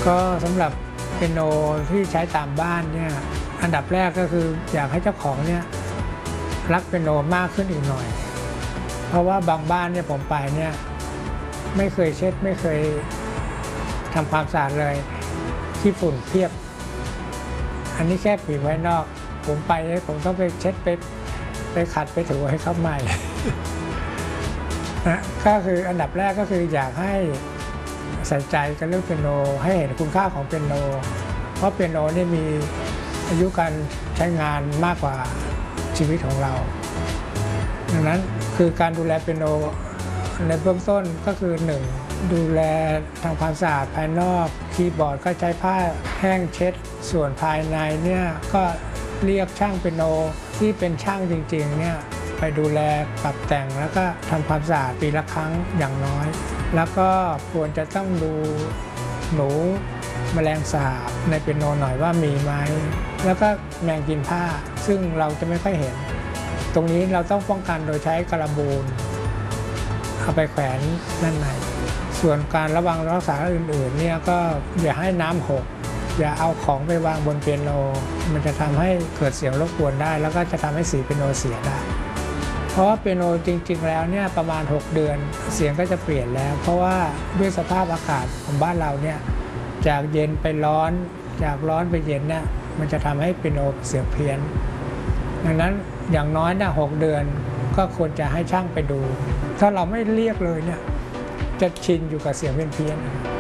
ก็สำหรับเปียโนที่ใช้ตามบ้านเนี่ยอันดับแรกก็คืออยากให้เจ้าของเนี่ยรักเปียโนมากขึ้นอีกหน่อยเพราะว่าบางบ้านเนี่ยผมไปเนี่ยไม่เคยเช็ดไม่เคยทำความสะอาดเลยขี้ฝุ่นเพียบอันนี้แค่ผิวภายนอกผมไปผมต้องไปเช็ดไปขัดไปถูให้เขาใหม่ นะก็คืออันดับแรกก็คืออยากให้ใส่ใจกับเรื่องเปียโนให้เห็นคุณค่าของเปียโนเพราะเปียโนนี่มีอายุการใช้งานมากกว่าชีวิตของเราดังนั้นคือการดูแลเปียโนในเบื้องต้นก็คือ 1. ดูแลทำความสะอาดภายนอกคีย์บอร์ดก็ใช้ผ้าแห้งเช็ดส่วนภายในเนี่ยก็เรียกช่างเปียโนที่เป็นช่างจริงๆเนี่ยไปดูแลปรับแต่งแล้วก็ทำความสะอาดปีละครั้งอย่างน้อยแล้วก็ควรจะต้องดูหนูแมลงสาบในเปียโนหน่อยว่ามีไหมแล้วก็แมงกินผ้าซึ่งเราจะไม่ค่อยเห็นตรงนี้เราต้องป้องกันโดยใช้กระบูนเอาไปแขวนด้านในส่วนการระวังรักษาอื่นๆเนี่ยก็อย่าให้น้ำหกอย่าเอาของไปวางบนเปียโนมันจะทำให้เกิดเสียงรบกวนได้แล้วก็จะทำให้สีเปียโนเสียได้เพราะว่าเปียโนจริงๆแล้วเนี่ยประมาณ6เดือนเสียงก็จะเปลี่ยนแล้วเพราะว่าด้วยสภาพอากาศของบ้านเราเนี่ยจากเย็นไปร้อนจากร้อนไปเย็นเนี่ยมันจะทำให้เปียโนเสียงเพี้ยนดังนั้นอย่างน้อยนะ6เดือนก็ควรจะให้ช่างไปดูถ้าเราไม่เรียกเลยเนี่ยจะชินอยู่กับเสียงเพี้ยนๆ